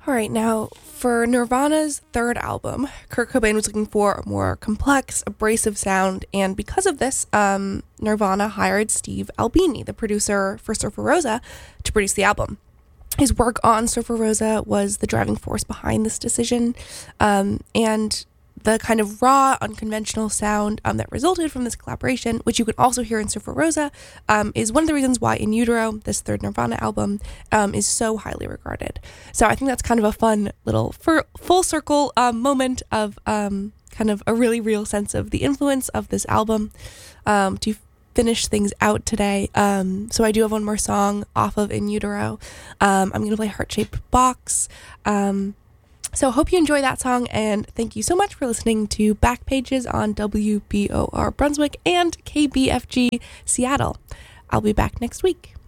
All right, now for Nirvana's third album, Kurt Cobain was looking for a more complex, abrasive sound, and because of this, Nirvana hired Steve Albini, the producer for Surfer Rosa, to produce the album. His work on Surfer Rosa was the driving force behind this decision, and the kind of raw, unconventional sound that resulted from this collaboration, which you can also hear in Surfer Rosa, is one of the reasons why In Utero, this third Nirvana album, is so highly regarded. So I think that's kind of a fun little full circle moment of kind of a really real sense of the influence of this album to finish things out today. So I do have one more song off of In Utero. I'm going to play Heart-Shaped Box. So hope you enjoy that song, and thank you so much for listening to Backpages on WBOR Brunswick and KBFG Seattle. I'll be back next week.